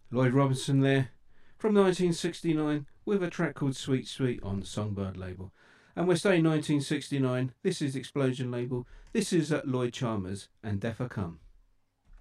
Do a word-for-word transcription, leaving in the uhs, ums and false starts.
Lloyd Robinson there from nineteen sixty-nine with a track called Sweet Sweet on the Songbird label. And we're staying nineteen sixty-nine. This is Explosion label. This is at Lloyd Chalmers and Deaf A Come.